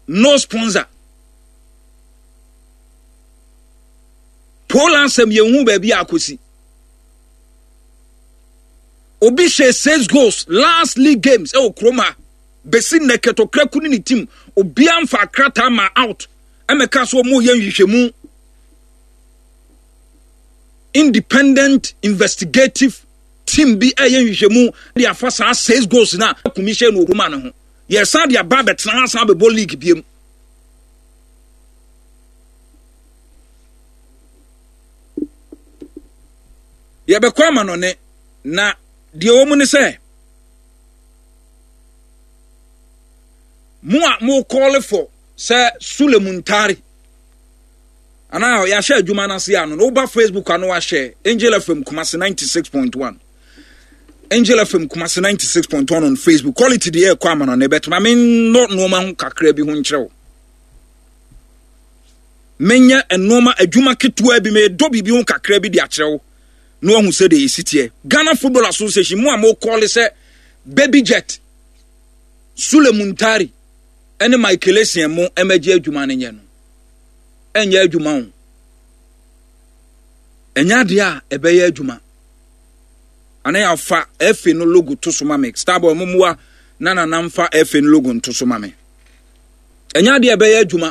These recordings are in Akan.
no sponsor. Poland sem yehu baby akosi. Obi she 6 goals last league games Kroma. Besi neketo krakuni ni team. Obi amfa krata ma out. Emeka so mu yenhwehwemu. Independent investigative team bi yenhwehwemu dia fa sa 6 goals na commission no Kroma no ho. Yes, and dia ba betena san be ball league biem. Ye be kwa no ne na de o mu ne say mo call for say Sule Muntari ana ya share adwuma na se ano no ba Facebook ano wa share Angel FM Kumasi 96.1 Angel FM Kumasi 96.1 on Facebook. Quality the air kwama no bet. I mean not normal kakra bi ho nkyerɛw. Menya enoma adwuma ketua bi me do bibi ho kakra bi de akyerɛw. No hu say dey sit here. Ghana Football Association mo am call say Baby Jet. Sule Muntari ene Michael Essien mo emeje adwuma ne nye no. Enya adwuma ho. Enya de a ebeye adwuma. Ana ya fa efe no logo to so mame Starboy momua na namfa efe no logo to so mame enya de ebe ya adwuma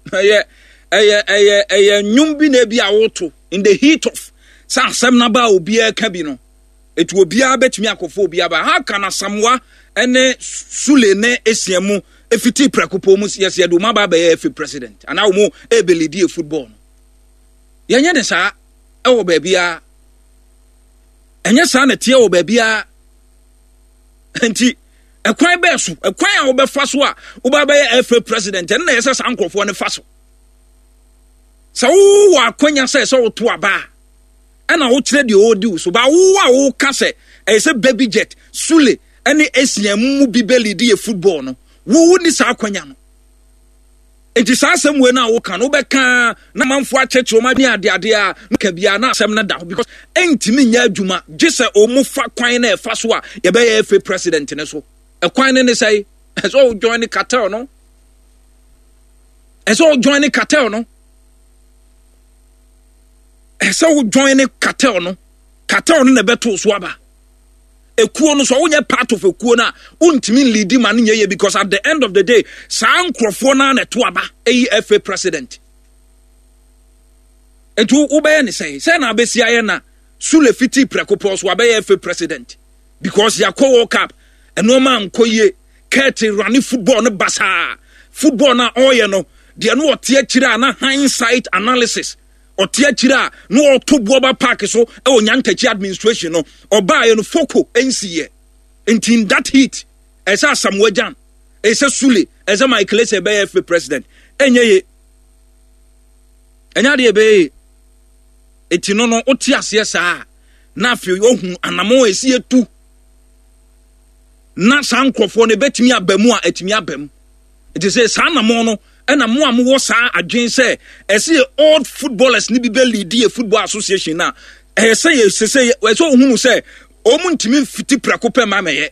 eye nyum bi na bi awoto in the heat of sa asem na ba obi aka bi no etu obi a betumi akofo obi aba ha kana samwa ene Sule ne esiemu efiti prekopo mu yes ye do ma ba ye efe president ana wo ebelidi football no yenye de sa ewo ba bia enye sa na tie wo ba bia enti ekwan be so ekwan a wo be fa so a wo ba ye efe president en na yesa sa ankofo ne fa so sa wo akwanya se wo to aba ena wo kire de o di so ba wo a wo ka se say Baby Jet Sule ene Essien mu bibeli di football no wo ni sa akwanya no enti sa asem we na wo ka no be ka na manfo acheche o ma bi ade a nka bia na asem na da because entimi nya adwuma gese o mu fa kwan na e fa so a ye be ye fa president ne so e kwan ne say so join the cartel no so join the cartel no so join the cartel no na beto so aba ekuo no so wonye part of ekuo na untimi lead man nyeye because at the end of the day sa nkrofo na na to aba FA president etu ubeye ne say na besia ye na Sule fiti prekopo so abeye FA president because ya ko World Cup eno man koye kete run football no basa football na oye no de no ote akira na hindsight analysis ote akira no to boba park so e onyantachi administration no oba ye no foko NCA in that heat esa Samwajan esa Sule esa Michael Essien be FA president enye de be eti no ote ase saa na afi ohun anamo esi etu na sankofo ne betimi abamu a etimi abam it is say sanamo no ena mo amwo saa adwen say ese old footballers ni be lead a football association na say so ohunu say omuntimi fiti prakope mameye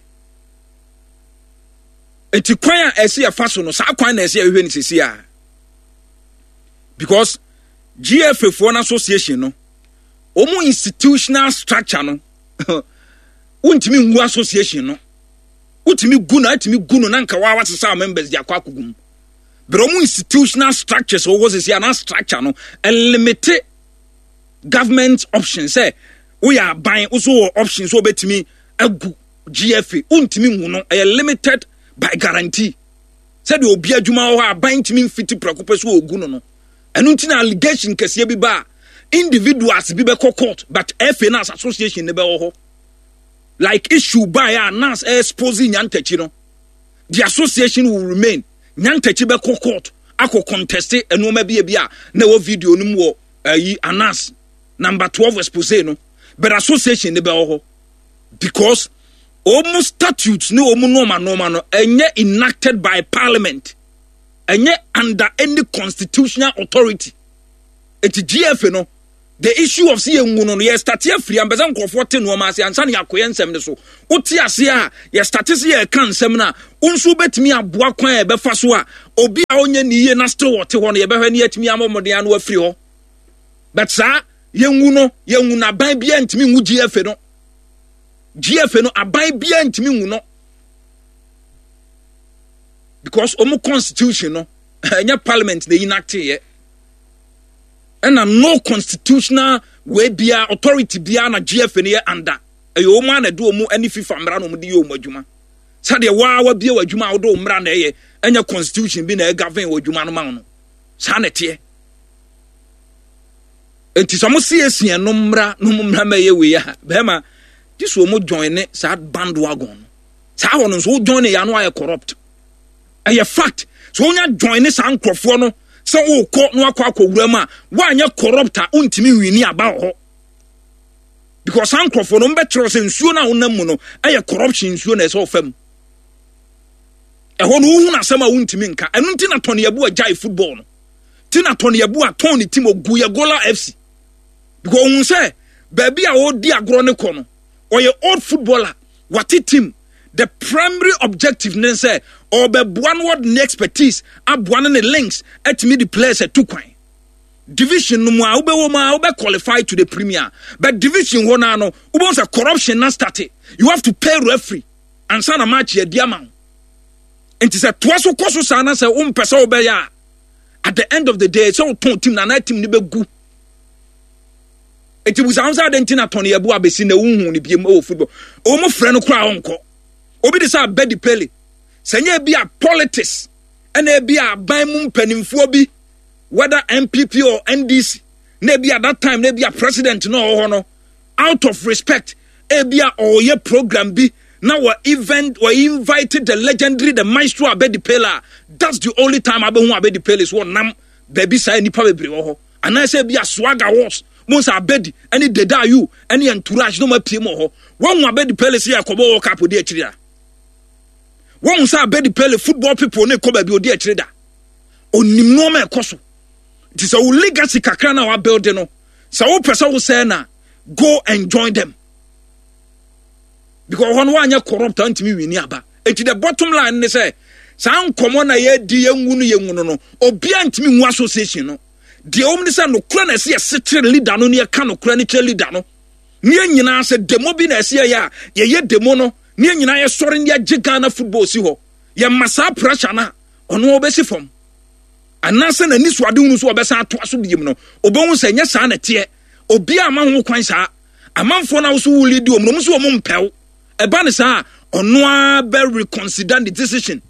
eti kwan a ese afa so no saa kwan na ese ehwe ni sisi a because GFA for an association no omu institutional structure no untimi ngu association no utimi gunu na nka wa wasesa members dia kwa kugum but omu institutional structures o was say an structure no limited government options say we are buying also options so betimi agu GFA untimi ngu no limited by guarantee said obi adwuma ho aban timi fiti prakope so ogu no enu ntina allegation kese bi ba individuals bi be court but FA na association ne be ho like issue by announce exposing nyantachi no the association will remain nyantachi be court ako contest enu ma bia na wo video no mo announce number 12 expose no but association ne be ho because almost statutes no normal no enye enacted by parliament enye under any constitutional authority eti GFA no the issue of see ngunu no ye start here free ambeza nkofo te no ma se ansa ne yakoye nsem ne so oti ase a ye start se ye kan nsem na unsu betimi aboa kwan e be fa so a obi a onye ni ye na still wote ho no ye be hwe ne yatimi amomode anu afiri ho but sa ye ngu na ban bia ntimi ngu GF no aban bia ntimi ngu no because omo constitution no enya parliament dey enact here and no constitutional way bia authority bia na GF ne under ayo omo na do omo ani FIFA mra no mo de yo adwuma sa de wa bia wadwuma wo do mra na ye enya constitution bi na govern wadwuma no man no sa na te enti so mo sie no mra meye we ya bema this wo mo join ne sa bandwagon sa ho no so join ya no aye corrupt aye fact so onya join ne sa nkrofo no so wo ko no akwa ma wanya corrupter untimi wini aba ho because nkrofo no mbetro se nsuo na wonam mu no aye corruption nsuo na so fam ho no hu na sama untimi nka enu nti na tone yabu ajai football no ti na tone yabu aton ni team ogu ya Gola FC because un say baby a odi agro ne ko no oye old footballer what team the primary objective ne say or be one word ne expertise aboa ne links atimi the players at two kwan division no mu a ube qualify to the premier but division ho na no ube say corruption na started you have to pay referee and sana match ye dia man enti say twaso koso sana say pesa ube ya at the end of the day so ton team na team ni be gu enti bu sansa dentina ton ye bu abesi na unhu ni biem o football o mo frɛ no kra onko obi de say bedi pele senya bia politics ena bia ban mu mpanimfo bi whether MPP or NDC na bia that time na bia president no ho no out of respect e bia oye program bi na wa event or invited the legendary the maestro Abedi Pela. That's the only time abehu Abedi Pela is one nam baby say nipa bebre wo ho ana say bia swagger horse Monsa Abedi any deda you any entourage no ma pie mo ho won Abedi Pele say akobo world cup odi akiri da won say Abedi Pele football people na ko ba bi odi akiri da onim no ma ekoso it is a legacy kakra na wa build no so wo pesa wo say na go and join them because one wanya corrupt antimi wini aba eti the bottom line ne say san komo na ye di yengu no obi antimi hu association no de omni say no kura na se secret leader no ne ka no kura ne che leader no ne nyina se demo bi na se ya ye demo no ne nyina ye sori ne agiga na football si ho ye masa pressure na ono obesi fom anase na niso ade hunu so obesa ato aso biem no obon se nya sa na te obi ama ho kwan sa amanfo na wo so wuli di omno so mo mpɛw eba ne sa ono a be reconsider the decision.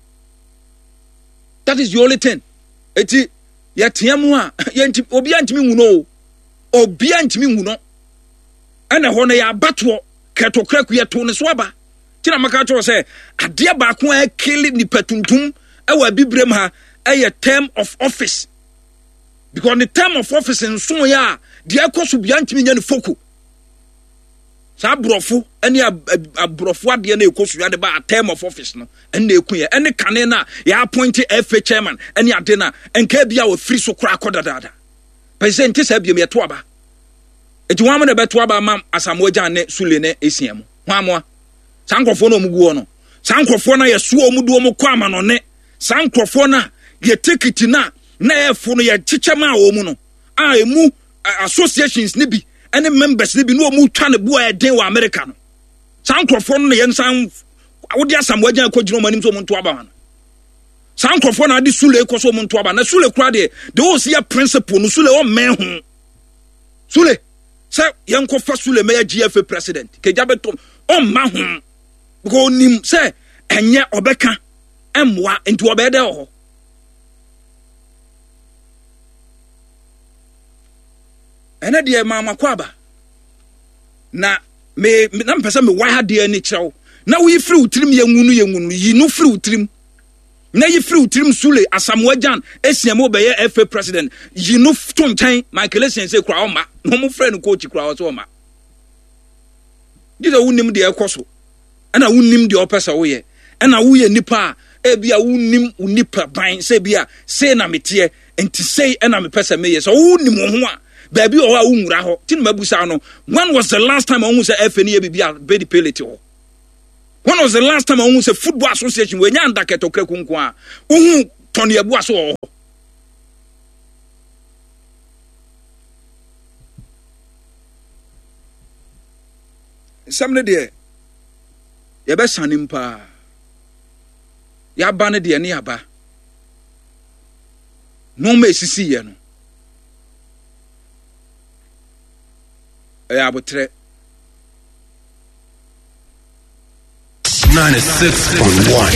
That is the only thing. Eti ya tiamu a yenti obi antimi hu no obi antimi hu no ana ho na ya bato ketokra ye to ne so aba tina maka to say ade ba ko a kill ni patuntum e wa bibrem ha a term of office because the term of office in so ya de akoso bi antimi nya ne foku sa brofo ene abrofo ade na ekoso ya de ba term of office no ene ekuye ene kane na ya appoint FA chairman ene ade na enka bia wo free so kra kodadada president say bia me to aba eti wa mo na beto aba mam asamoja ne sule ne esiam wa mo sankrofo no muguo no sankrofo na yeso omudu omu kwa ama no ne sankrofo na ye ticket na efo no ye chichema wo mu no a emu associations ne bi any members ne bi no mu twa ne bo a den wa America no sankrofo no ye nsan wodi asamoja akogiro manim so mu nto aba no sankrofo na ade sule ekoso mu nto aba na sule kura de o see a principle no sule o men ho sule say yanko fa sule me GFA president kejabetom o ma ho because nim say enye obeka emwa enti obede ho ene de mama kwaba na me na mpesa me wa ha de ani kyerɛw na wo yifri utrim yengunu yi no fri utrim na yifri utrim sule asamwajan esiam obeye FA president yi no tontan Michael Essien kura oma no mo frɛ no coach kura o so oma dida wunim de ekoso ana wunim de opesa wo ye ana wo ye nipa e bia wunim unipa ban se bia se na metie enti sei ana me pesa me ye so wunim ho a baby o wa unwura ho tin mabusa no when was the last time on say FA ni bibia be the penalty ho when was the last time on say football association we nya ndaketo krakunku a uhu tone ebu aso ho samne de ye be sanim pa ya ba ne de ne aba no me sisi ye no ya botre 96.1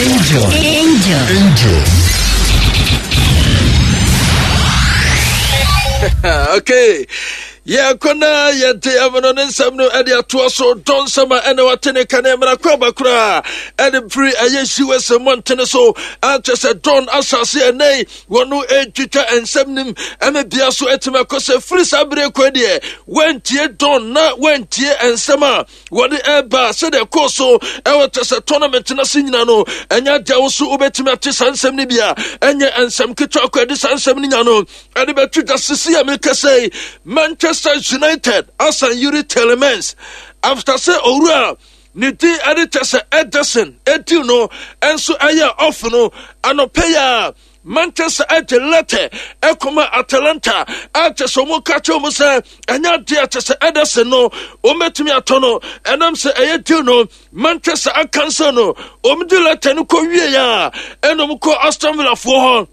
Angel. Okay. Yeah, kona yente amanonen samno edi atuaso don sama ene watene kane mra kwaba kura edi pri ayeshi wese montene so antese don asase ene wonu ejita ensemnim eme bia so etima kose free sabre kwadie wentie don na wentie ensema wode eba se de koso ewotese tournament na sinyina no enya dia wo so obetimi ate sansem ni bia enye ensem kitwa kwadi sansem ni nya no edi betu jasisi amikase Manchester United as a Yuri Telemans after say Owura Niti Aditese Edison Etino and so aya off no anopeya Manchester Atlete Ekoma Atalanta Atesomo Kacho Musa Anya Diatese Edison no Ometimi Atono and I'm say Ayetino Manchester Akansano Omdula Tenuko ya Enomko Aston Villa for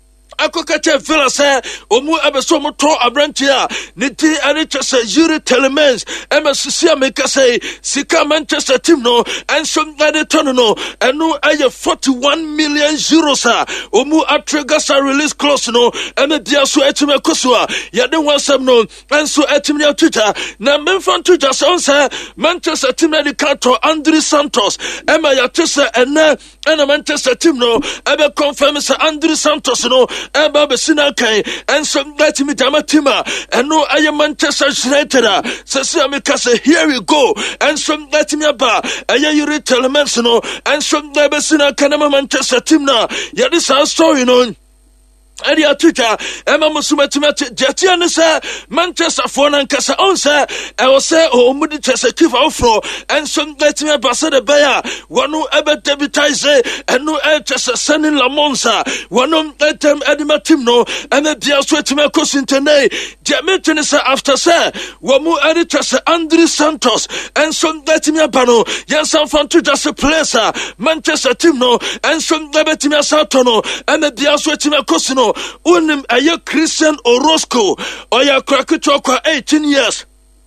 Akokate Villa say omu abeso mo to abrantia niti ani chese Yuri Telemans MSC make say sika Manchester team no and some gade ton no enu aye 41 million euros omu atrega release clause no eme dia so etime kosua ya de wansam no and so etime ya Twitter na memfan Twitter say Manchester team na di kanto Andri Santos ema ya tese ene Manchester team no ebe confirm say Andri Santos no eba besina kai and some that me damatima and no I am Manchester United say me kase here we go and some that me aba aye Yuri Telemans no and some that besina kanama Manchester team na ya this story no Edi Twitter, Emma Musumatimati, Jetian say Manchester for Nankasa on say, I will say, oh, Moody Chester Kiva Offro, and some let me pass the Bayer, one who ever debutize, and no Chester sending La Monza, one of them Edima Timno, and the dear sweat me cousin today, Jamitin say after say, one more editor Andri Santos, and some let me abano, yes, I'm from to just a place, Manchester Timno, and some Debetimia Satono, and the dear sweat me cousin. Unim aye Christian Orozco oya krakuto kwa 18 years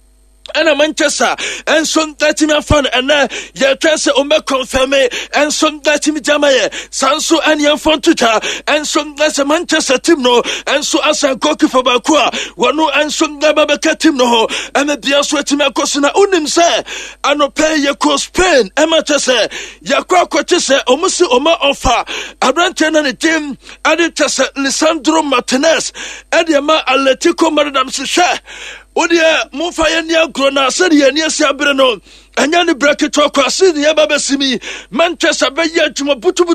and a Manchester and some that me fan and ya chance o me confirm and some that me jamaye sanso and yan fan tuta and some that's a Manchester team no and so as a goalkeeper bakwa wano and some that babeka team no and the dia sweat me akosina unim say anope ye ko Spain e ma chese ya kwa chese omusi oma offer abrante na ne team ade chese Lisandro Martinez e de ma Atletico Madrid se Odia Mufaya Nia Grona said Yania Sabrino, and Yanni Bracket talk, Sydney Babasimi, Manchester Bayer to Mabutu,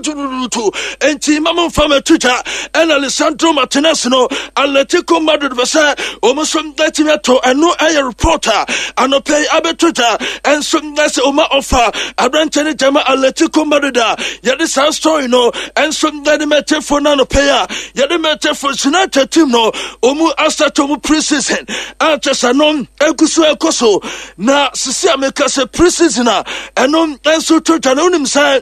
and Timamon Farmer Twitter, and Alessandro Martinezno, Atletico Madrid Vasa, almost from Latimato, and no air reporter, and no pay Abba Twitter, and some that's Oma offer, Abrantani Jama Atletico Madrida, Yadis story no, and some Ladimeter for Nano Payer, Yadimeter for United team no, Omu Astatomu preseason, Sanon Ekusu Ekoso na sisi ameka se preseason enom enso to janonim say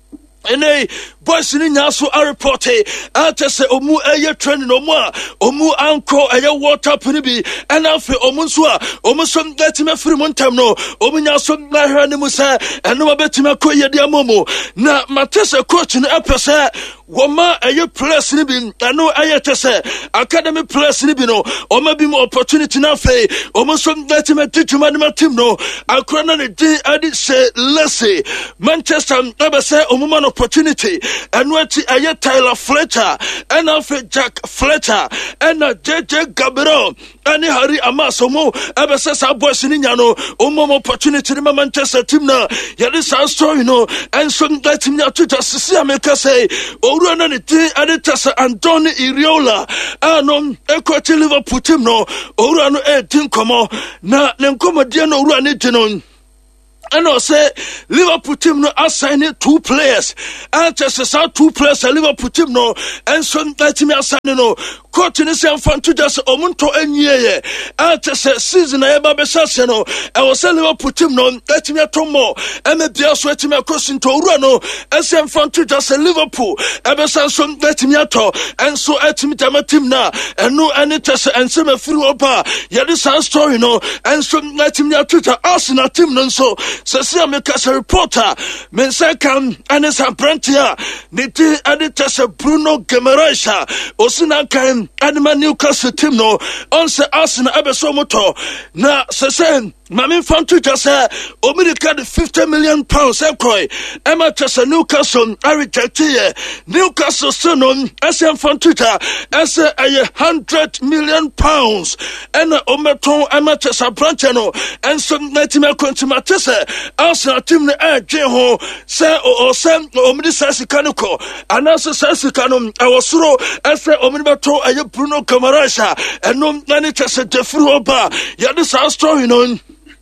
ene boys ni nyaso a report atese omu eye training omu anko eye water puni bi enafe omu nso a omu som getime free montam no omu nyaso na hwa ne mu say eno betime koye dia momo na matese coach no epese woma eye place ni bi eno eye tese academy place ni bi no omu bi mo opportunity na fe omu som getime tituma ne team no akrona ne di adi say lesse Manchester ebese omu man opportunity and what Tyler Fletcher and Alfred Jack Fletcher ɛna JJ Gabriel ɛne Harry Amasomo ɛbɛsɛ saa boys ne nya no ɔmo opportunity ne Manchester team na yɛde saa story no ɛnso team nya to just see America say owura na ne team ɛde tasa Antonio Iriola no ekɔte Liverpool team no owura no ɛdi nkɔmɔ na ne nkɔmɔdeɛ no owura ne di no and I say Liverpool team no assigning 2 players and just say 2 players Liverpool team no and so that me assigning no coach ni say fan to just omunto enye and just say season na eba be sase no I was say Liverpool team no that me atomo and me bia so team across into owura no and say fan to just Liverpool ebe san so that me ato and so team na and no any test and say me free opa ya this story no and so that me ato Arsenal team no so Sasia Mekasa reporter, Mensakam, and as a Brantia, Niti, and it as a Bruno Gemeraisha, Osinakan, and my Newcastle team no, on Sir Arsenal Abesomoto, na Sasen. Mami Fantu just said, Omidika 50 million pounds, Emma Chassa Newcastle, I reject here. Newcastle Sonon, SM Fantuta, as a 100 million pounds, and Ometon, Emma Chassa Branchano, and some Natima Contimatessa, Arsenal team the air, Jeho, say, or Sam, Omidi Sassicanuco, and also Sassicanum, I was through, as a Omibato, a Bruno Camarasa, and no Nanitasa de Fruoba, Yadis our story known.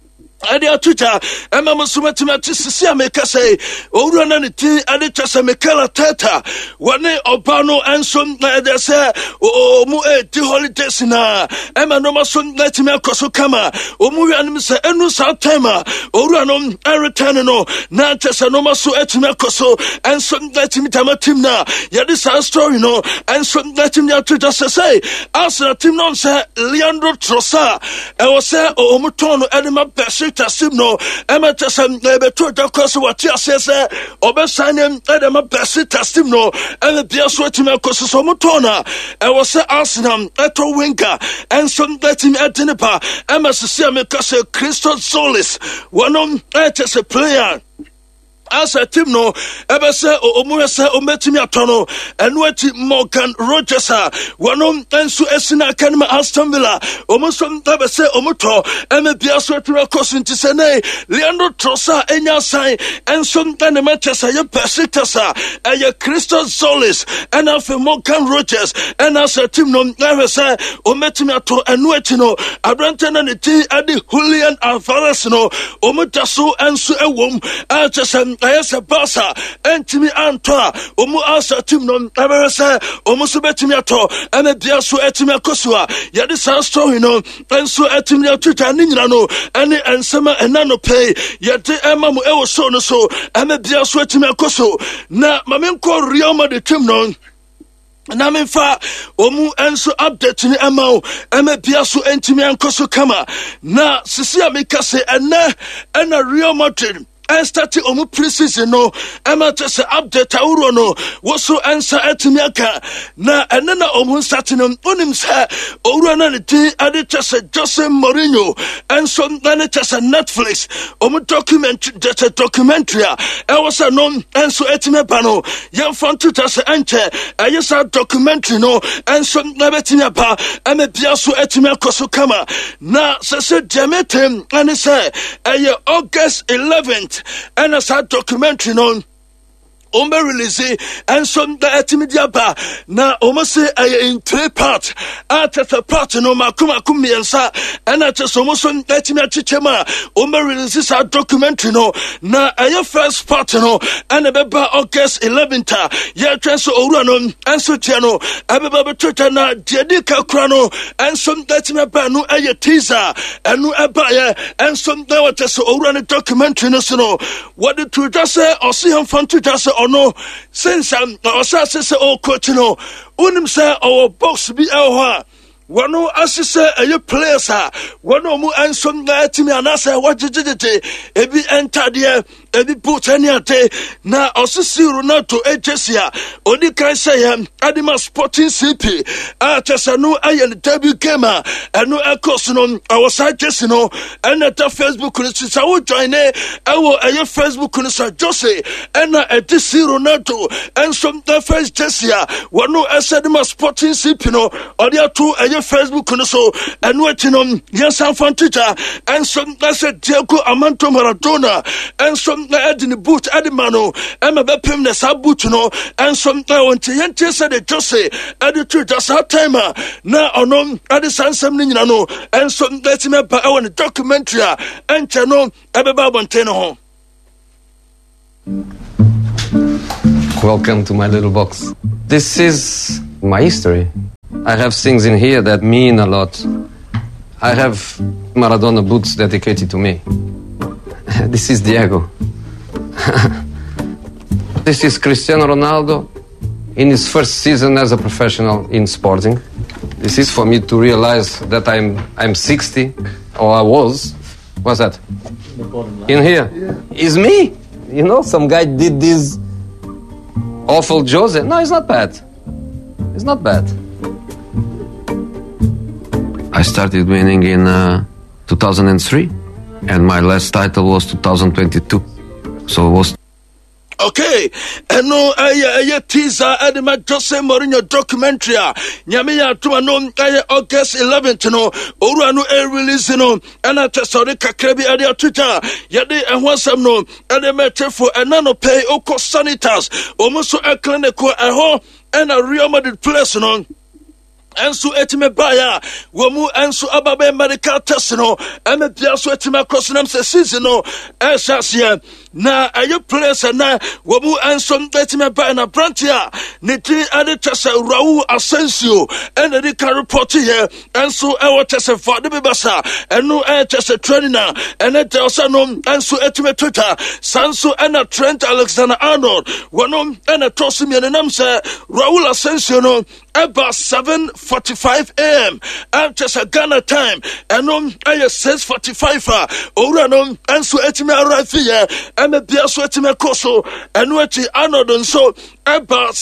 Adia Twitter, Emma Musumatimati Sisia make say, Owura na ti ade chasa Mikel Arteta, Wane Obano and some they say, mu ti holidays na, Emma no mason let me akoso kama, Omu and Mr. Enu Saltema, Owura no return no, na chasa no maso etime akoso, and some let me tamatim na, Yadis our story no, and some let me out to just say, Arsenal team non say, Leandro Trossard, I was say, Omutono Edema Pesci. No, Emma Tassan, Beto Dacos, what you says, Obesanem, Edema Bessie Tastim, no, and the dear sweating Cosas Omotona. I was say Arsenal, Eto Winker, and some letting at Dinipa, Emma Cecilia Casa, Christo Solis, one on as a player. As a team no, ever say Omurasa Ometimi Atono, and Weti Morgan Rogers, one and so Esina Kanima Aston Villa, almost ever say Omoto, and the Biasweta Cosin to Sene, Leandro Trossard, Enya Sai, and some Danimatasa, your Persitasa, and your Crystal Solis, and after Morgan Rogers, and as a team no, never say Ometimi Ato, and Wetino, Abrantan and the T, Adi Julian Alvarez no, Omotaso, and so a womb, Ayasa Basa, and Timmy Antoa, Omu Asa Timnon, Aversa, Omusu Betimiato, and a Diasu Etimia Kosua, Yadisa story no, and so Etimia Twitter Ninano, and Sama and Nano Pay, Yate Emamu Ewo Sono so, and a Diasu Etimia Koso, na Mamenko Rioma de Timnon. Naminfa omu enso update ni amao eme biaso entimi ankoso kama na sisia mikase ena Real Madrid and starting omu pre-season no ema tese update auro no woso ensa etimiaka na enena omu starting onim sa owura na ti ade tese Jose Mourinho and so na tese Netflix omu documentary e was a non enso etimeba no yem fan to tese enche ayesa documentary no and so na betimi pa eme biaso etimiakoso kama na sese diametem and say August 11th and as a documentary known release and some the etimedia ba na almost in 3 parts at the part no makuma kumiensa and at almost etimia chichema release a documentary no na a first part no and beba August 11th ya transfer owura no and so tiano abeba twitter na dedika krano and some etimia ba no a teaser and no eba and some there was owura no documentary no so what the twitter say or see him from twitter say no, since I'm say oh coach no, unim say our box be elha. One assise a players one mu ansom na timi anasa wajijite ebi enter there ebi boot any ate na osisi Ronaldo ejesia odi kan say adima Sporting CP chese no aye ne debut game eno ekos no awasa jesi no eneta Facebook no sa wo join ewo aye Facebook no sa Jose ena edisi Ronaldo enso the first jesia wono esedima Sporting CP no odi ato aye Facebook no so eno ati no yesan fantita enso ese Diego Armando Maradona enso na edini boot adimano ema bepem na sa boot no enso na wonte yente se de Jose editor just that time na onom adi sansam ni nyina no enso let me ba e documentary enche no ebeba bonte no ho. Welcome to my little box. This is my history. I have things in here that mean a lot. I have Maradona boots dedicated to me. This is Diego. This is Cristiano Ronaldo in his first season as a professional in Sporting. This is for me to realize that I'm 60, or I was. What's that? In here. Is me. You know, some guy did this awful Jose. No, it's not bad. It's not bad. I started winning in 2003, and my last title was 2022. So it was. Okay, and no, I teaser Edema Jose Mourinho documentary. Nyamiya to no August 11th, no, Urano air release, no, and I just saw the Kakrebi at Twitter. Yade and one some no, and a matter for a nano pay Oko Sanitas, almost a clinical at home, and a Real Madrid place, no. Ensu etime baya womu ensu ababe medical test no eme bia so etime crossnam se season no eshasia na ayo place na womu ensu etime baya na brantia ne ti ade tese Raul Asensio ene di ka report here ensu ewo tese for de bebasa enu tese training na ene de osano ensu etime Twitter sanso ena Trent Alexander-Arnold wono ene tosimi ne nam se Raul Asensio no about 7:45 a.m. and just a Ghana time and I 6:45 Orano and so etime arrive here and be so etime koso and what Arnold and so about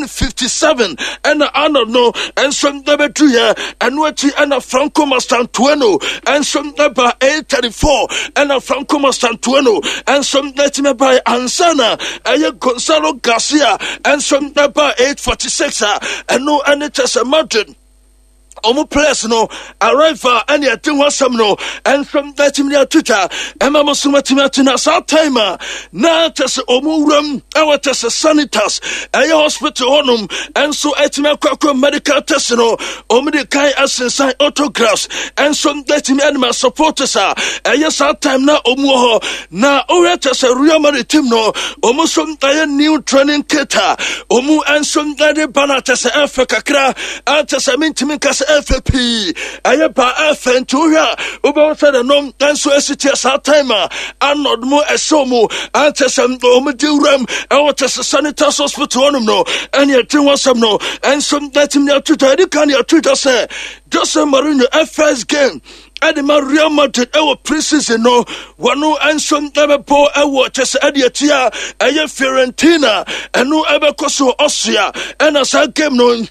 7:57 and Arnold no and some number 2 here and what and Franco Mastantueno and some about 8:34 and Franco Mastantueno and some etime by Ansana and Gonzalo Garcia and some about 8:46 and no and it's just a mountain. Omo place no arrival and ya tin wasam no and from that me Twitter emma musumati na sa time na tese omo wuram e tese sanitas e hospital honum and so etime kwakwa medical test no omo de kai asensan autographs and some that me animal supporters e sa time na omo ho na o tese Real Madrid team no omo some new training kit omo and some that banner tese efe kakra tese mintimi kase FP ayeba afentuya uba said no danso esiti sa time anod mo esomo antesem omediuram ewotese sanitas hospital onum no ene etin wasam no and some that me Twitter you can your Twitter say Jose Mourinho first game Edema Real Madrid preseason no wano ensom ebepo chese ediatia eye Fiorentina enu ebekoso Austria ena sa game no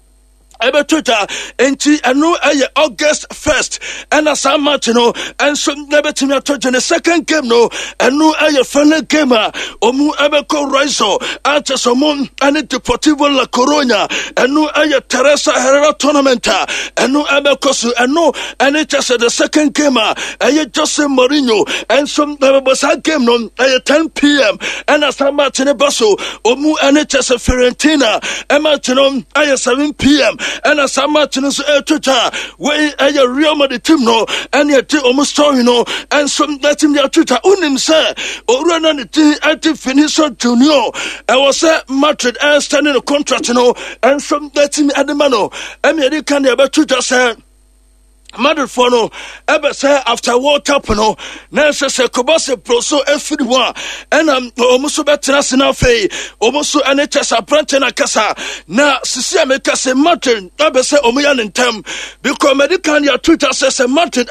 ebe Twitter enti eno August 1st and as a match no and so never to me the second game no eno final game omu ebe ko Roiso ante somon and Deportivo La Coruña eno Teresa Herrera tournament eno ebe ko so eno and it just the second game Jose Mourinho and some never game no 10 p.m. and as a match in Basso omu and it just Fiorentina and match no 7 p.m. and as a match in Twitter where a Real Madrid team no and yet almost story no and some that in their Twitter unim say or run on the team at Vinicius Junior I was Madrid standing a contract no and some that in Ademano American about Twitter say Madrid for no ebe say after World Cup no na se kobase proso efiri ho a ena omuso betena se na fei omuso ene chesa branch na kasa na sisi ameka se Martin ebe say omuya ntem because medical ya Twitter say Martin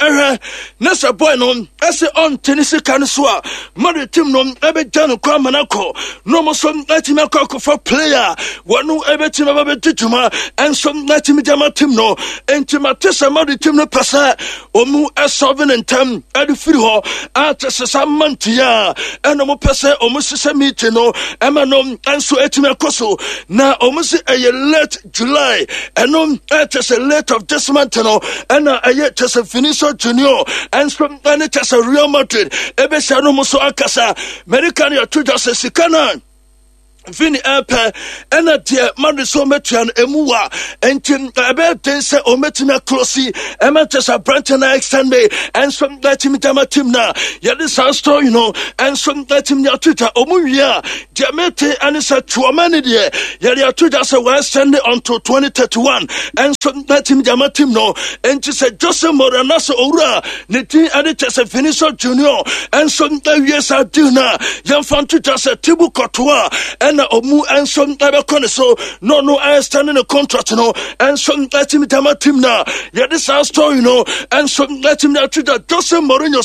na se boy no ese on tennis kan so a Madrid team no ebe jano kwa manako no muso etime akọ for player wonu ebe team ebe tituma enso etime jama team no entima tesa Madrid team no pasa omu esolving in term edi free ho at sesa mantia eno mo pese omu sese meeting no ema no enso etime koso na omu se late July eno etese late of this month no ena tese Vinicius Junior enso ene tese Real Madrid ebe se no mo so akasa American ya tuja se sikana Vini Epe ena tie Madrid so metuan emuwa entim ebe tense ometima closely ematesa branch na extend and some that team na ya this story and some that team ya Twitter omuwia diamete anisa chuamani die ya Twitter say we extend until 2031 and some that team no and to say Jose Morana so ora neti adetesa Vinicius Junior and some that years are due na ya fan Twitter say Thibaut Courtois na omu ensom ebe so no I stand in a contract ensom team na ya this story ensom team na to Jose Mourinho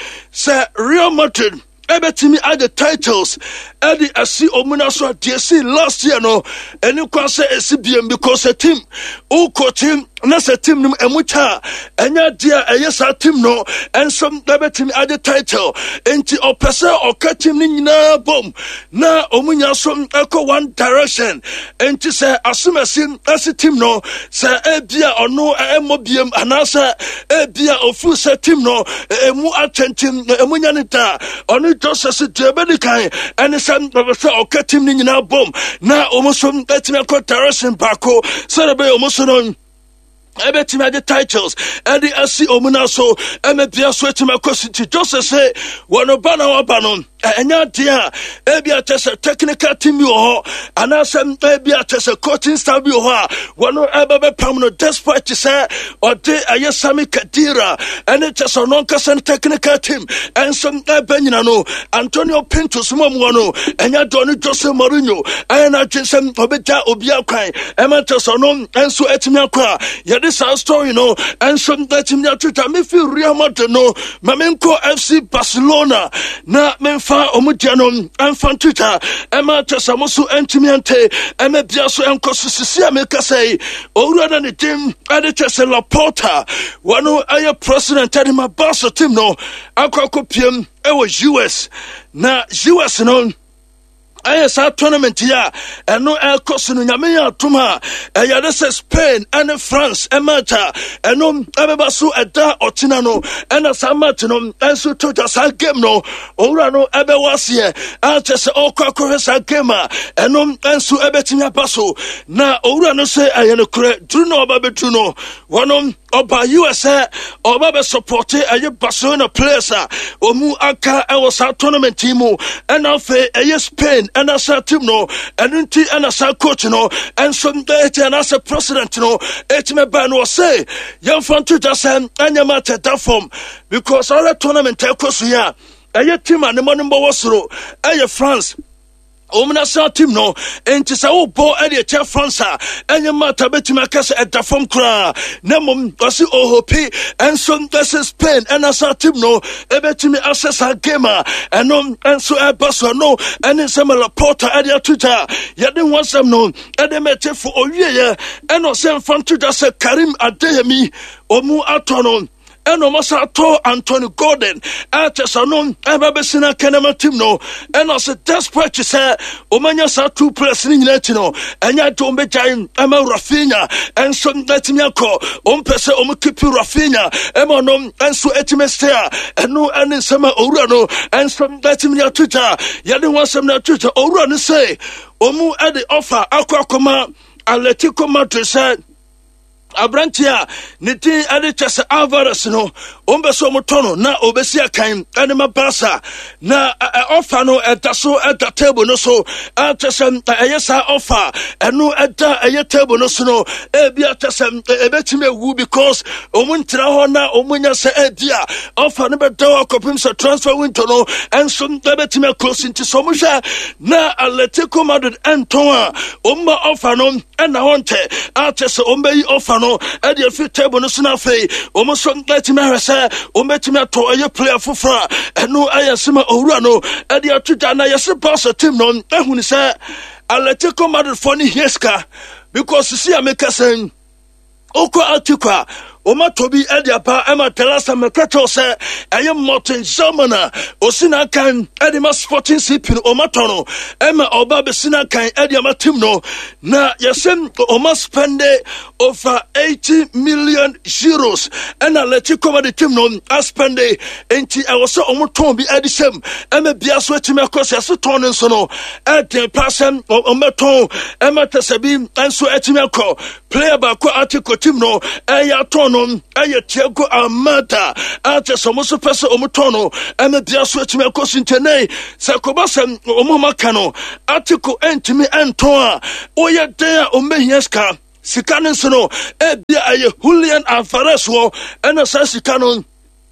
say Real Madrid ebetimi add the titles edi asi omuna so DSC last year eni kwa say SBM because a team o coaching na se team nim emucha enya dia eyesa team no ensom ebetimi add the title enti opese okatim ni nyina bom na omunya so echo one direction enti say asumasin asi team no say ebia ono emobiem anasa ebia ofu se team no emu attentim emunya nita ono just Jebedikai and some okay team in our bomb. Now almost some direction Paco, celebrate almost on. I bet him at the titles and the AC Omunaso and the sweat my question just say one of Banon and ya dear Ebia test a technical team you are and I said Ebia test a coaching staff you are one of Abba Pamno despite to say or de Ayasami Kadira and it's just a non-cassant technical team and some Benino Antonio Pintus Momuano and ya Donny Jose Mourinho and I just some Obeta Obiakai Emma and so etimia this story and some that in Twitter me feel Real Madrid Mamenko FC Barcelona na menfa omudiano and fan Twitter Emma Tesamosu entimiante Emma Biaso and Cosisia make say owura na the team Adetese Laporta wano aye president Edima Barca team akokopiem was US na US Ayes our tournament here, and no air cost in Yamea Tuma, and this Spain and France, and Malta, and no Ababasu at Da or Tinano, and a San Martino, and so to us our game no, Orano Abawasia, Artes Okakores Agema, and no Ansu Abetina Basso. Now Orano say I am a correct, do no Babatuno, one Oba USA, or Baba supported a Barcelona players, Omu Aka, our tournament team, and now a Spain. And as a team and as a coach and some data and as a president etime ban was say young fan to just and your matter that form because all the tournament takes here a team and the money was through a France. Omuna team enti sa wo bo e de che France enye mata betima kase e da fom kra na mom osi ohopi enso ndese Spain and asa team e betimi access a gamer enom enso e baso ene sama Laporta e de Twitter ye de wansam e de mete for owie eno sem fan Twitter se Karim Adeyemi omu atono eno masa to Anthony Gordon atesanon ebabesina kenema team eno se desperate say omanya sa two players ni nyina ti enya to ombejan ama Rafinha enso natimi akọ ompese omkipi Rafinha emonom enso etimestea eno ene sama owura enso natimi ya Twitter yade wansam na Twitter owura no say omu e de offer akwa Atletico Madrid say Abrantia, Nitin Adichas Alvarez, no, Umbeso Motono, na Obesia Kain, Anima Basa, na Offano at Tasso at the table, no so, Antasam, Ayasa offer, and no at a table, no so, Ebiatasam, Ebetime Woo, because Omuntrahona, Omunya se Ebia, offer number door, Copimsa transfer winter, no, and some Ebetime close into Somusha, na Atletico Madrid Antoa, Umba Offano, and I want Artesa Umbe offer. No, at the free table, no sooner fay, almost some letting me say, or met me to a player for fra, and no, I am Sima Orano, at the Atutana, yes, a boss of Tim Non, and when he said, I'll let you come out of funny Heska, because you see, I make a saying, Oko Atika. Oma Toby Ediapa, Emma Telasa Makato say, I am Martin Zamana, Osina kan Edima Sporting Sipin Omatono, Emma Obabe Sina kan Ediama Timno, na Yasem Oma spende over 80 million euros, and I let you cover the Timno, I spende, and I was so Omotombi Edisem, Emma Biaswetima Cosia Tonin Sono, at the Passam or Omaton, Emma Tasabim, and so Etimako, player by Article Timno, Ayaton. Aya Tiago Amata, Ata Somoso Pesa Omotono, and the Diaswetime Cosintene, Sakobasam Omomakano, Article Entimi Antoa, Oya Dea Omehiaska, Sikanen Sono, Ebia Julian Alvarez, and a Sassikanon.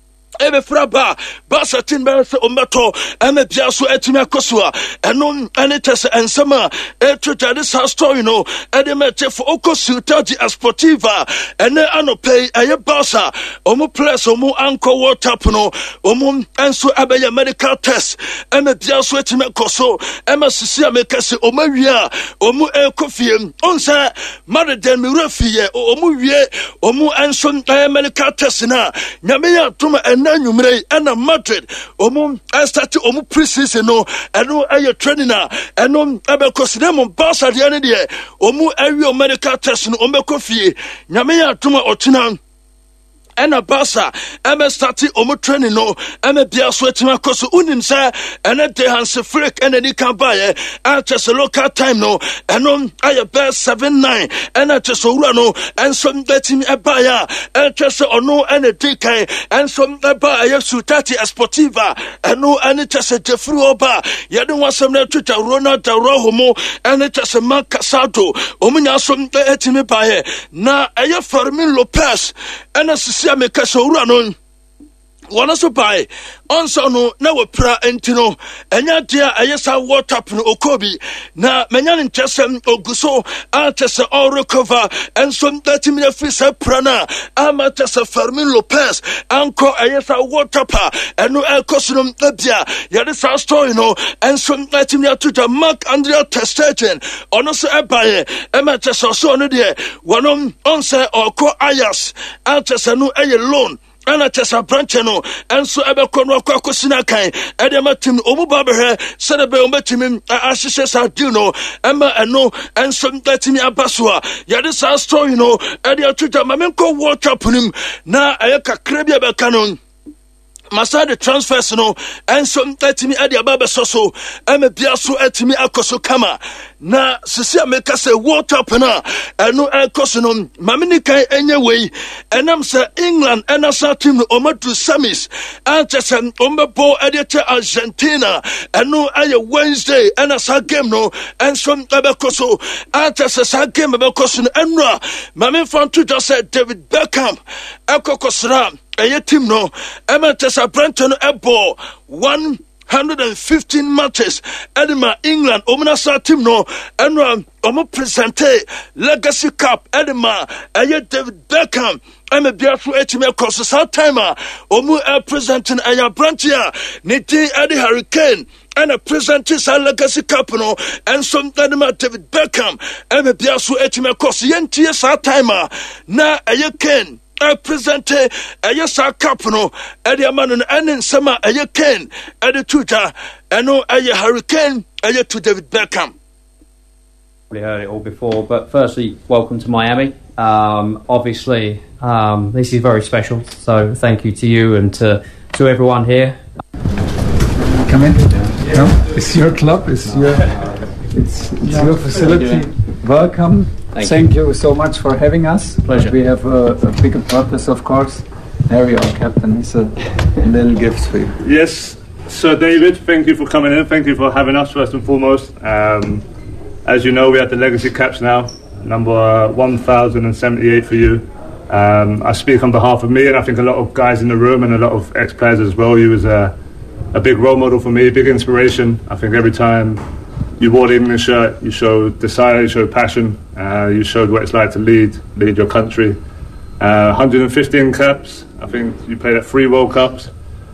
Ebe fraba basa timba omato eme biaso etime akosua enon anites ensema etruta this story no edemete for okosuta di asportiva ene anope eye basa omo place omo anko water no omo enso abeye medical test eme biaso etime koso eme sisi amekase omo wia omo ekofie onsa madeden mi refie omo wie omo enso medical test na nyame ya tuma Numere and Madrid, Omum, I started Omu preseason, no, and no, I training now, and no, I will consider Mombasa at the end of the year, Omu, area medical test, and Omekofi, Yamea Tuma Otina. And a basa, Emma started Omo training, no, Emma Bia sweating my cost unim say, and a day hands a freak and any can buy it, and just a local time, no, and on I best 7-9, and I just no, and some letting a buyer, and just or no, and a decay, and some a buyer Sutati Esportiva, and no, and it just a Jeffruoba, you don't want some to Ronald Rohomo, and it just a Mark Casado, Omina some letting me buy it. Now, I have Fermin Lopez, and a make us so run one also buy also no na we pra entino enya dia ayesa water no okobi na menyan nchesem oguso atese all recover and some 30 minutes free se prana amatese Fermin Lopez anko ayesa water pa eno ekosunum abia yade sa story no and some 30 minutes to the Mark Andrea Testegen ono so ebaye ematese so no de wonom onse oko ayas atese no eye loan ana tesa branch no enso ebekọ no akosina kan edematim omuba behe sedebe ometim ahihye sa deal no ema eno enso datimi abasoa yade sa story no ede atuta mamenko WhatsApp nim na ayeka krabia beka no Masa the transfers no and some etimi ade ababa so eme bia so etimi akoso kama na sisi ameka se water pena eno akoso no mamini kan enye wei enam se England enasa team no omadu semis antese ombebo ade te Argentina eno aye Wednesday enasa game no and some abekoso antese sa game abekoso no enra mame fan to just said David Beckham akokosra a team no Emma Brenton ebo 115 matches Edema England Omunasa team no and omo presente Legacy Cup Edema David Beckham Emma Biafra etime cross sa timer omu presenting aya branchia niti Eddie Hurricane and a present is a Legacy Cup no and some David Beckham Emma Biafra etime cross yenti sa timer na Ken I present a yes, a couple, and a man and in summer, a Ken, and a tutor, and no, a Hurricane, a to David Beckham. We heard it all before, but firstly, welcome to Miami. Obviously, this is very special, so thank you to you and to everyone here. Come in. No, it's your club, it's your facility. Welcome. Thank you so much for having us. Pleasure. We have a bigger purpose, of course. Harry, our captain, is a little gift for you. Yes, Sir David, thank you for coming in. Thank you for having us, first and foremost. As you know, we have the legacy caps now, number 1078 for you. I speak on behalf of me, and I think a lot of guys in the room and a lot of ex-players as well. You was a big role model for me, big inspiration. I think every time you wore the England shirt, you showed desire, you showed passion, you showed what it's like to lead your country. 115 caps. I think you played at 3 World Cups.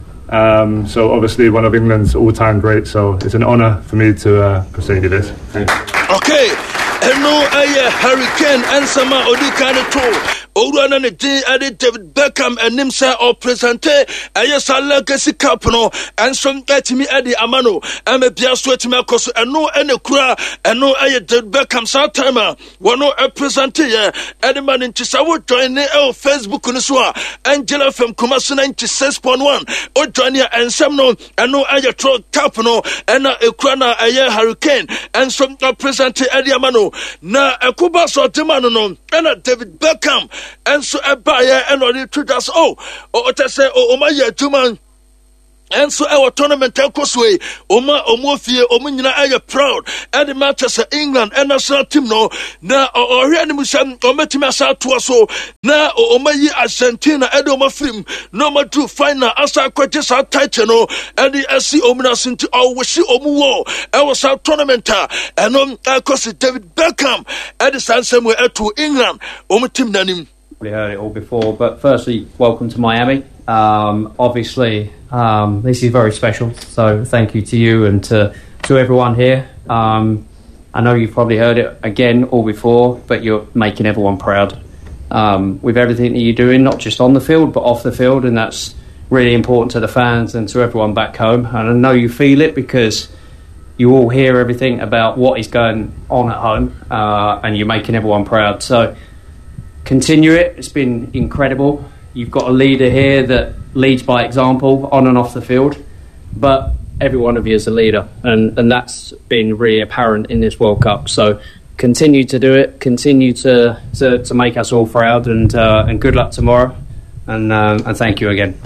So obviously one of England's all-time greats. So it's an honour for me to proceed with this. Thank you. Okay, and no, Hurricane and Sama Odikane Oruana ne din ade David Beckham enimsa or presente ayesa legacy cup no and some etimi ade amano ame bia so etimi akoso eno ene kura eno aye David Beckham sa time wono presente ye ade man ntisa wo join ne Facebook no so Angela FM Kumasi 96.1 o join ya ensem no eno aye tro cup no ena ekura na aye Hurricane and some presente ade amano na ekuba so demano no ena David Beckham and so a buyer and only to us to say my year 2 months. And so our tournament way, Omofie, Omunina, I proud, and the Manchester England and national team no now or Reanimusam or Metimasa to us so now Omayi Argentina, Edoma film, no more to final Asa Quatis our title and the SC Omina Sinti or Wishi Omuo, our South tournament and I cost David Beckham and the San somewhere to England, Omatim Nanim. Heard it all before, but firstly, welcome to Miami. Obviously, this is very special, so thank you to you and to everyone here. I know you've probably heard it again all before, but you're making everyone proud with everything that you're doing, not just on the field but off the field, and that's really important to the fans and to everyone back home. And I know you feel it because you all hear everything about what is going on at home, and you're making everyone proud. So continue it. It's been incredible. You've got a leader here that leads by example on and off the field, but every one of you is a leader, and that's been really apparent in this World Cup. So continue to do it, continue to make us all proud, and good luck tomorrow, and thank you again.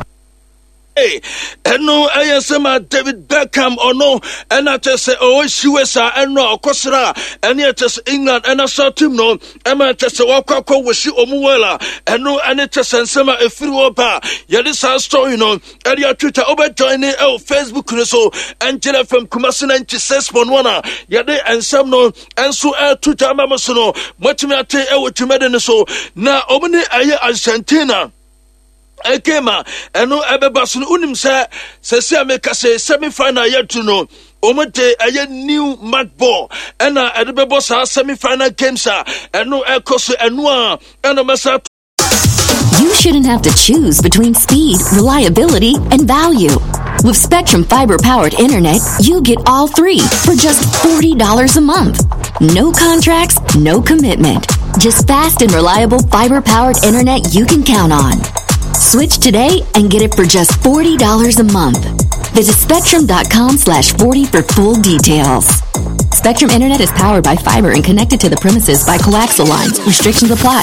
And no, I am David Beckham or no, and I just say, oh, USA and no, Kosra, and yet just England and I saw him no, and I just walk up with she Omuela, and no, and it just send some a free opa. Yeah, this our story, no, and your Twitter over joining Facebook, so Angela from Kumasi 96.1, yeah, they and some no, and so Twitter, Mamasono, what me I tell what you made so now, Omni Argentina. Ekema eno ebebasun unim se America say semi-final yet to know omete aye new match ball ena edebebo sa semi-final games eno ekoso eno eno mesa. You shouldn't have to choose between speed, reliability, and value. With Spectrum fiber-powered internet, you get all 3 for just $40 a month. No contracts, no commitment. Just fast and reliable fiber-powered internet you can count on. Switch today and get it for just $40 a month. Visit Spectrum.com/40 for full details. Spectrum Internet is powered by fiber and connected to the premises by coaxial lines. Restrictions apply.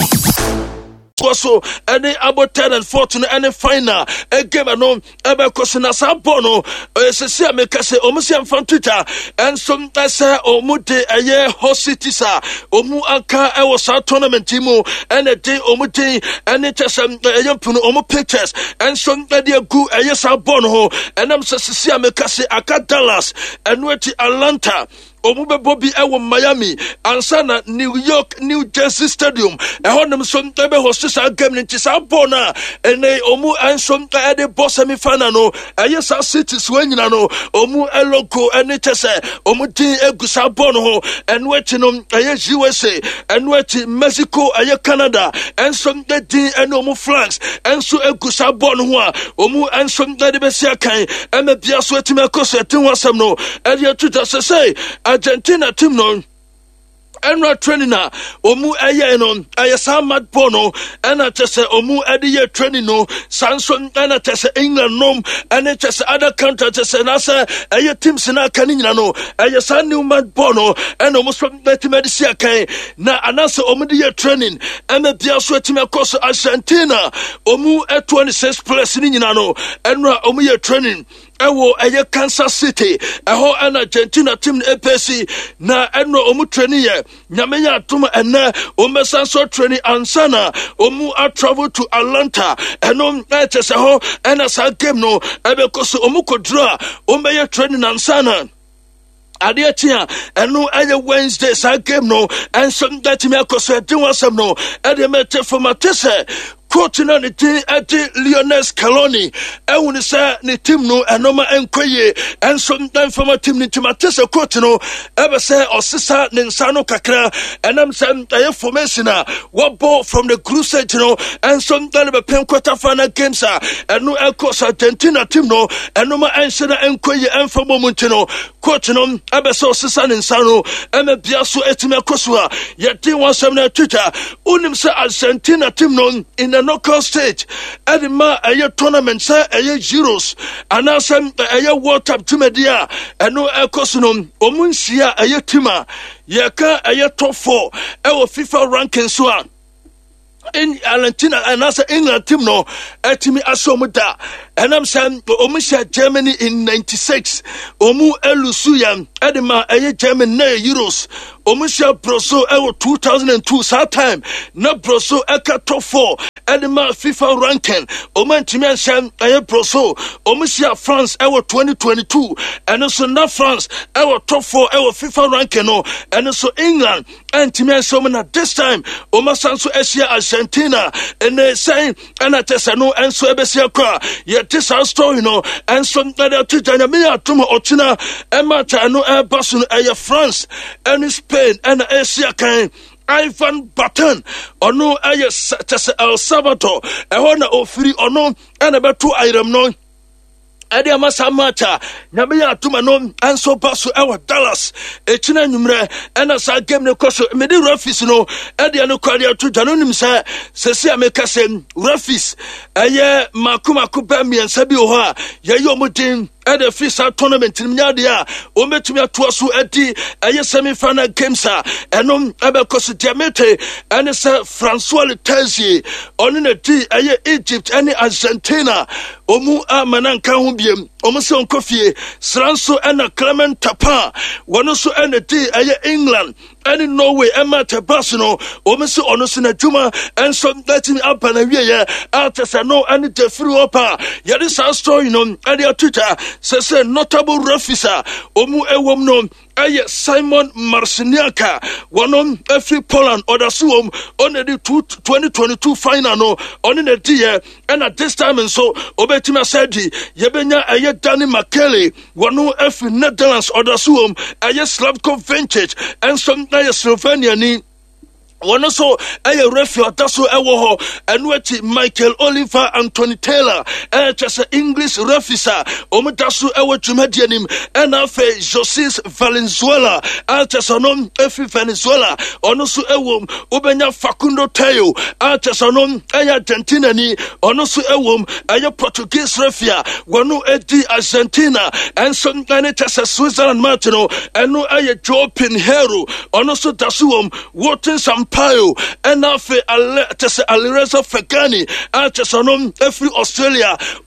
So any about 10 and 14 any final a game no ebe kwesina sabono se America say omusiam fan Twitter and some say omude aye hositi sa omu anka e was tournament team and a day omude and it just yampuno omu pictures and some dey go aye sabono and am se America say aka Dallas and weti Atlanta Omube Bobby ewo Miami ansana New York New Jersey Stadium ehonum som ebe hostis game nti sa bona ene omu ansom ede boss semi final no ayesa cities wanyina no omu elogo ene tese omu din egusa bon ho enweti no aye USA enweti Mexico aye Canada ensom de din ene omu France enso egusa bon ho a omu ensom de besia kan eme bia so etime koso etin wasam no ede tuta say Argentina team no enra training na omu eye no ayesa mad bono ena chese omu ede training no sanson ena chese England nom ena chese other countries chese na se eye teams na kan nyina no ayesa new mad bono ena omu so betimedisi akan na anase omu de training ema bia so etime akos Argentina omu 26 plus ni nyina no enra omu ye training ewo eye Kansas City eho en Argentina team APC na eno omu training ye nyamenya atom ene omesa so training ansana omu a travel to Atlanta eno etese ho ena sa game no ebe koso omu kodra omeye training ansana ade atia eno eye Wednesday sa game no enso that me akoso edin wasam no ede mete formatese coach na ne team Lionel Scaloni ehunu say ne team no enoma enkoye enso dan former team ne team atese coach no ebe say osisa ne nsa no kakra enam say aye formation na what ball from the crusade no enso dan be pen quarter final games eno coach Argentina team no enoma enshena enkoye enfo moment no coach no ebe say osisa ne nsa no eme bia so etime koso a ye team wasam na Twitter unim say Argentina team no in the knockout stage edema aye tournament say aye Euros anasem aye World Cup tumedia eno ekosunom omunsia aye tima yeka aye top 4 ewo FIFA ranking so in Argentina and as England team no etimi asomuda enam sam omusha Germany in 96 omu elusuya edema aye Germany na Euros omusha Broso ewo 2002 that time na Broso eka top 4 edema FIFA ranking omantimi ansam aye Broso omusha France ewo 2022 and so na France ewo top 4 ewo FIFA ranking no and so England antimi ansam na this time omasanso Asia Argentina and they saying and atesano and so ebesia kwa ye tisa story no and so that tijanya me atuma ochina emata no basun aye France and Spain and Asia kan Ivan Batan ono aye tese El Salvador e hona ofiri ono and beto iram no ade amasa macha nyabe ya atuma no anso baso ewa Dallas echina nwumre ena sa game ne koso me di referees no ade no kwade ato dano nim sa sese ameka sem referees eye makuma ko ba miensa bi ho a ye yo modin ede FIFA tournament nim nyade a o metumi ato so adi eye semi final games a eno ebe koso diamete ene sa François Letizia oni na di eye Egypt ene Argentina omu amananka ho biem omu se onkofie Sranso ena Clement Tapa wono so ena di eye England ene Norway ema tabasno omu se ono se na djuma enso letting up na wiye atesa no ene defri opa yede sa story no ene Twitter say notable referees omu ewom no aye Simon Marciniaka wonom every Poland odasuom on the 2022 final no on the day and at this time and so obetima said yebenya aye Danny McKelly wono every Netherlands odasuom aye Slavko Vintage and some aye Slovenia ni one so a refuge daso ewo ho enweti Michael Oliver Anthony Taylor just English refisa omudaso ewo dwumadianim ena fe José Valenzuela just onom efi Venezuela ono so ewo obenya Facundo Teo just onom Argentina ni ono so ewo aye Portuguese refia wono edi Argentina and some just Switzerland Martino eno aye Joe Pinheiro ono so daso wotin Sampaio and now for Alireza Fekani, and just on every Australia.